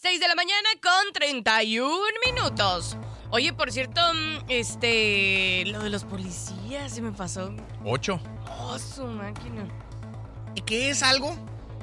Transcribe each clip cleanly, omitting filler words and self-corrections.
6 de la mañana con 31 minutos. Oye, por cierto, lo de los policías se me pasó. 8. Oh, su máquina. ¿Y qué es algo?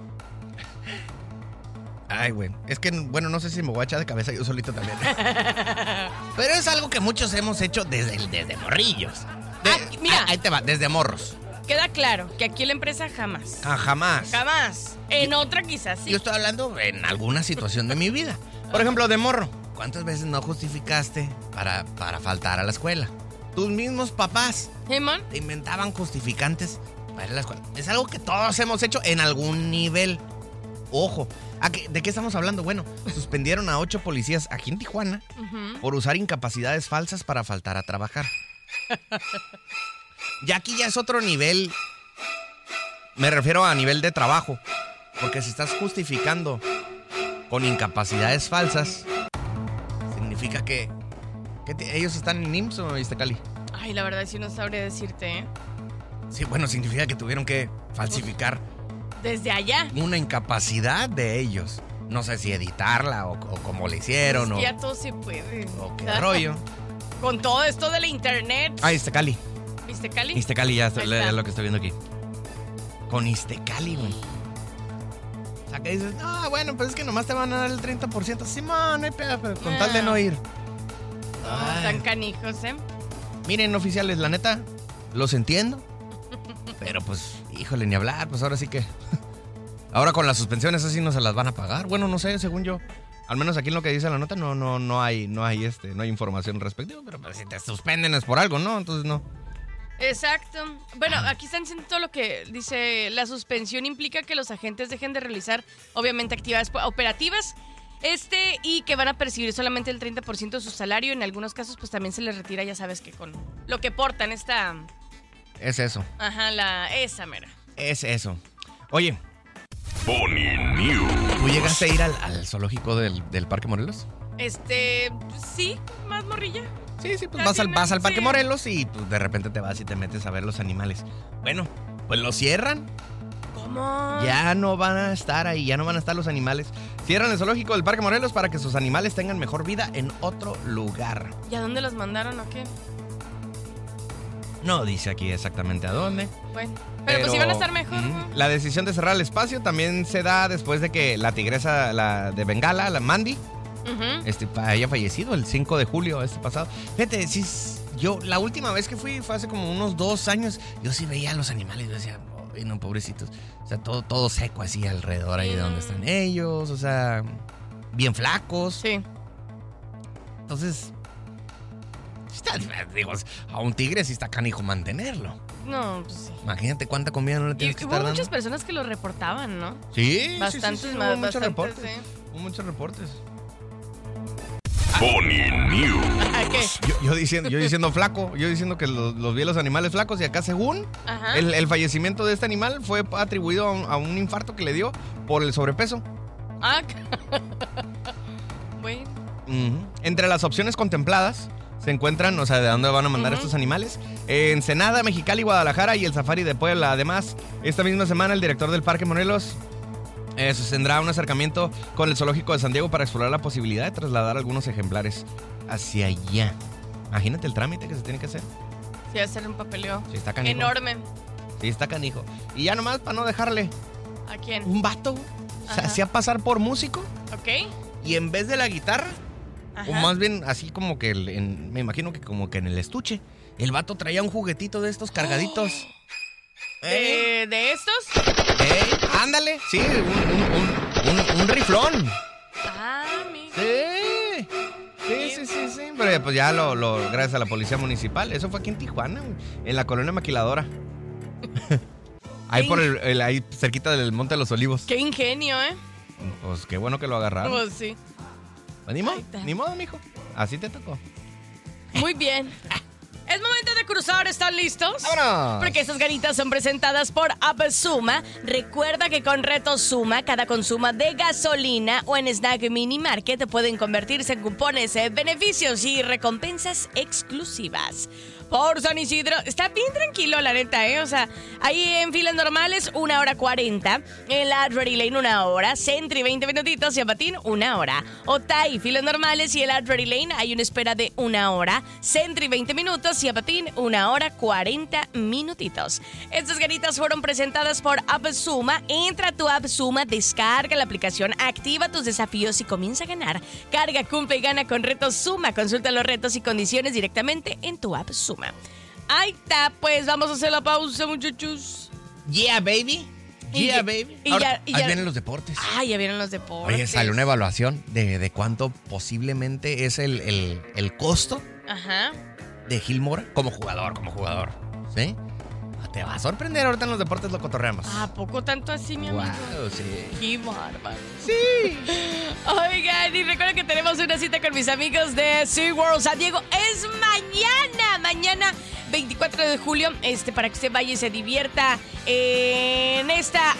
Ay, güey. Es que, bueno, no sé si me voy a echar de cabeza yo solito también. Pero es algo que muchos hemos hecho desde morrillos. Mira. Ahí te va, desde morros. Queda claro que aquí en la empresa jamás. Jamás. Jamás. En otra quizás sí. Yo estoy hablando en alguna situación de mi vida. Por ejemplo, de morro. ¿Cuántas veces no justificaste para faltar a la escuela? Tus mismos papás ¿Mon? te inventaban justificantes para ir a la escuela. Es algo que todos hemos hecho en algún nivel. Ojo. ¿De qué estamos hablando? Bueno, suspendieron a 8 policías aquí en Tijuana por usar incapacidades falsas para faltar a trabajar. Ya aquí ya es otro nivel. Me refiero a nivel de trabajo. Porque si estás justificando con incapacidades falsas, significa que ellos están en IMSS o Iztacali. Ay, la verdad sí no sabría decirte, ¿eh? Sí, bueno, significa que tuvieron que falsificar desde allá. una incapacidad de ellos. No sé si editarla o cómo le hicieron. Es que ya todo se puede. O qué rollo. Con todo esto de la internet. Ah, Iztacali. ¿Iztacali? Iztacali, ya es lo que estoy viendo aquí. Con Iztacali, güey. O sea, que dices, no, bueno, pues es que nomás te van a dar el 30%. Sí, man, no hay pedo, pero con tal de no ir. No, están canijos, ¿eh? Miren, oficiales, la neta, los entiendo. Pero pues, híjole, ni hablar, pues ahora sí que... Ahora con las suspensiones así no se las van a pagar. Bueno, no sé, según yo. Al menos aquí en lo que dice la nota no hay información respectiva. Pero pues, si te suspenden es por algo, ¿no? Entonces no. Exacto. Bueno, aquí están diciendo todo lo que dice. La suspensión implica que los agentes dejen de realizar, obviamente, actividades operativas. Y que van a percibir solamente el 30% de su salario. En algunos casos, pues también se les retira, ya sabes que con lo que portan esta... Es eso. Ajá, esa mera. Es eso. Oye. Pony News. ¿Tú llegaste a ir al zoológico del Parque Morelos? Sí, más morrilla. Sí, pues vas al Parque Morelos y pues, de repente te vas y te metes a ver los animales. Bueno, pues lo cierran. ¿Cómo? Ya no van a estar ahí, ya no van a estar los animales. Cierran el zoológico del Parque Morelos para que sus animales tengan mejor vida en otro lugar. ¿Y a dónde los mandaron o qué? No dice aquí exactamente a dónde. Bueno, pero pues iban a estar mejor. La decisión de cerrar el espacio también se da después de que la tigresa la de Bengala, la Mandy, haya fallecido el 5 de julio pasado. Fíjate, sí, yo la última vez que fue hace como unos 2 años. Yo sí veía a los animales y decía, ay, no, pobrecitos. O sea, todo seco así alrededor ahí de donde están ellos. O sea, bien flacos. Sí. Entonces, digo, a un tigre sí está canijo mantenerlo. No, pues sí. Imagínate cuánta comida no le tienes que estar dando. Hubo muchas personas que lo reportaban, ¿no? Sí, bastantes sí, más. hubo muchos reportes. Sí. Hubo muchos reportes. Pony News. ¿Qué? Yo diciendo flaco, yo diciendo que los vi a los animales flacos y acá según el fallecimiento de este animal fue atribuido a un infarto que le dio por el sobrepeso. Bueno. Entre las opciones contempladas se encuentran, o sea, de dónde van a mandar estos animales, Ensenada, Mexicali, Guadalajara y el Safari de Puebla. Además, esta misma semana el director del Parque Morelos tendrá un acercamiento con el Zoológico de San Diego para explorar la posibilidad de trasladar algunos ejemplares hacia allá. Imagínate el trámite que se tiene que hacer. Sí, hacer un papeleo. Sí, está canijo. Enorme. Sí, está canijo. Y ya nomás para no dejarle. ¿A quién? Un vato se hacía pasar por músico. Ok. Y en vez de la guitarra, o más bien así como que, me imagino que como que en el estuche, el vato traía un juguetito de estos cargaditos. ¿De estos? Ándale, sí, un riflón. Mira. Sí. Pero pues ya gracias a la policía municipal. Eso fue aquí en Tijuana, en la colonia Maquiladora. Ahí por ahí cerquita del Monte de los Olivos. Qué ingenio, Pues qué bueno que lo agarraron. Pues sí. Pues, ni modo, mijo. Así te tocó. Muy bien. Es momento de cruzar, ¿están listos? ¡Vámonos! Porque estas ganitas son presentadas por AppSuma. Recuerda que con Reto Suma, cada consumo de gasolina o en Snack Mini Market pueden convertirse en cupones, beneficios y recompensas exclusivas. por San Isidro. Está bien tranquilo, la neta, ¿eh? O sea, ahí en filas normales, 1 hora 40. En la Ready Lane, 1 hora. Sentry, 20 minutitos. Y a Patín, 1 hora. Otay, filas normales. Y en la Ready Lane hay una espera de 1 hora. Sentry, 20 minutos. Y a Patín, 1 hora 40 minutitos. Estas ganitas fueron presentadas por AppSuma. Entra a tu AppSuma, descarga la aplicación, activa tus desafíos y comienza a ganar. Carga, cumple y gana con Retos Suma. Consulta los retos y condiciones directamente en tu AppSuma. Ahí está, pues vamos a hacer la pausa, muchachos. Yeah, baby. Yeah, baby. Ahora, ahí vienen los deportes. Ah, ya vienen los deportes. Oye, salió una evaluación de cuánto posiblemente es el costo de Gil Mora como jugador. ¿Sí? Te va a sorprender, ahorita en los deportes lo cotorreamos. ¿A poco tanto así, mi amigo? Wow, sí. Qué bárbaro. Sí. Oigan, y recuerden que tenemos una cita con mis amigos de SeaWorld San Diego. Es mañana 24 de julio, para que usted vaya y se divierta en esta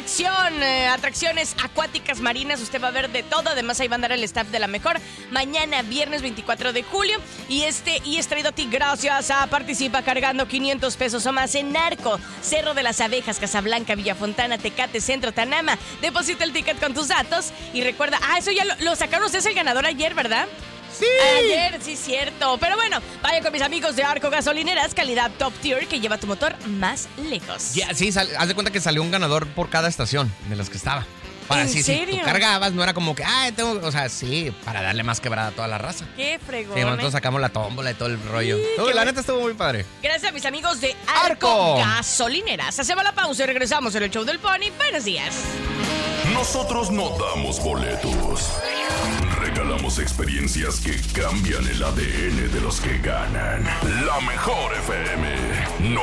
atracciones acuáticas marinas. Usted va a ver de todo, además ahí va a andar el staff de la mejor. Mañana, viernes 24 de julio, y es traído a ti gracias a Participa cargando 500 pesos o más en Narco, Cerro de las Abejas, Casablanca, Villafontana, Tecate, Centro, Tanama. Deposita el ticket con tus datos y recuerda, eso ya lo sacaron ustedes el ganador ayer, ¿verdad? Sí. Ayer, sí, cierto. Pero bueno, vaya con mis amigos de Arco Gasolineras, calidad top tier que lleva tu motor más lejos. Ya, sí, haz de cuenta que salió un ganador por cada estación de las que estaba. Para ¿En así, serio? Si tú cargabas, no era como que, o sea, sí, para darle más quebrada a toda la raza. Qué fregón. Sí, nosotros sacamos la tómbola y todo el rollo. Sí, La neta estuvo muy padre. Gracias a mis amigos de Arco Gasolineras. Hacemos la pausa y regresamos en el show del Pony. Buenos días. Nosotros no damos boletos. Regalamos experiencias que cambian el ADN de los que ganan. La mejor FM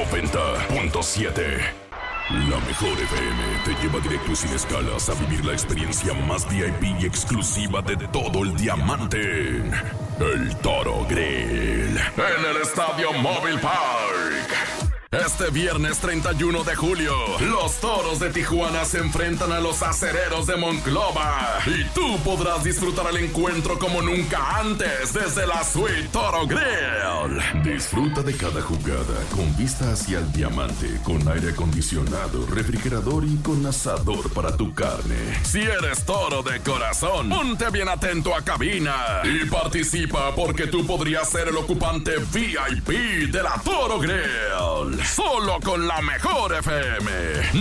90.7. La mejor FM te lleva directo y sin escalas a vivir la experiencia más VIP y exclusiva de todo el diamante. El Toro Grill. En el Estadio Móvil Park. Este viernes 31 de julio, los Toros de Tijuana se enfrentan a los Acereros de Monclova. Y tú podrás disfrutar el encuentro como nunca antes desde la Suite Toro Grill. Disfruta de cada jugada con vista hacia el diamante, con aire acondicionado, refrigerador y con asador para tu carne. Si eres toro de corazón, ponte bien atento a cabina y participa porque tú podrías ser el ocupante VIP de la Toro Grill. Solo con la mejor FM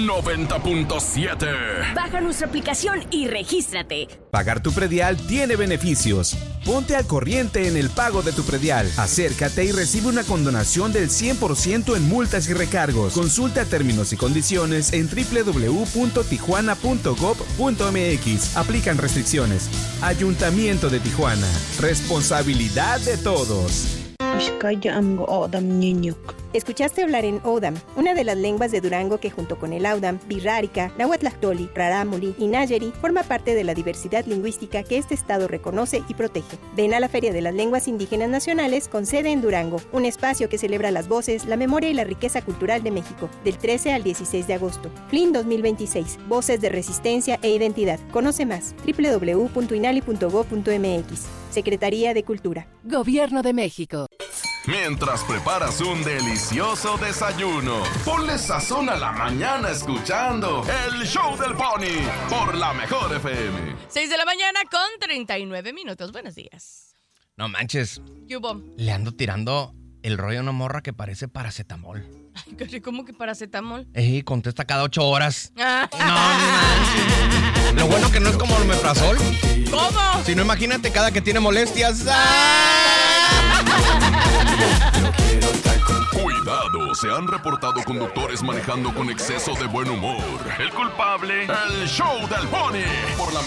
90.7. Baja nuestra aplicación y regístrate. Pagar tu predial tiene beneficios. Ponte al corriente en el pago de tu predial. Acércate y recibe una condonación del 100% en multas y recargos. Consulta términos y condiciones en www.tijuana.gov.mx. Aplican restricciones. Ayuntamiento de Tijuana. Responsabilidad de todos. Escuchaste hablar en Odam, una de las lenguas de Durango que junto con el Audam, Birrárica, Nahuatlactoli, Rarámuri y Nayeri forma parte de la diversidad lingüística que este estado reconoce y protege. Ven a la Feria de las Lenguas Indígenas Nacionales con sede en Durango, un espacio que celebra las voces, la memoria y la riqueza cultural de México, del 13 al 16 de agosto. FLIN 2026, Voces de Resistencia e Identidad. Conoce más, www.inali.gov.mx. Secretaría de Cultura. Gobierno de México. Mientras preparas un delicioso desayuno, ponle sazón a la mañana escuchando el Show del Pony por la mejor FM. 6 de la mañana con 39 minutos. Buenos días. No manches. ¿Qué hubo? Le ando tirando el rollo a una morra que parece paracetamol. Ay, ¿cómo que paracetamol? Contesta cada 8 horas. No manches. Lo bueno que no es como el omeprazol. ¿Cómo? Si no, imagínate cada que tiene molestias. Cuidado, se han reportado conductores manejando con exceso de buen humor. El culpable, el Show del Pony por la